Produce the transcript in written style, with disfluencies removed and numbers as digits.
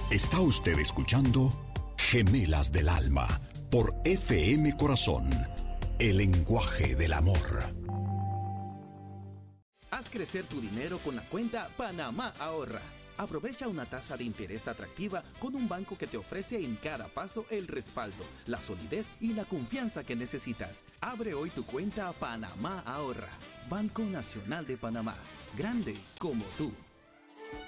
Está usted escuchando Gemelas del Alma por FM Corazón, el lenguaje del amor. Haz crecer tu dinero con la cuenta Panamá Ahorra. Aprovecha una tasa de interés atractiva con un banco que te ofrece en cada paso el respaldo, la solidez y la confianza que necesitas. Abre hoy tu cuenta Panamá Ahorra. Banco Nacional de Panamá. Grande como tú.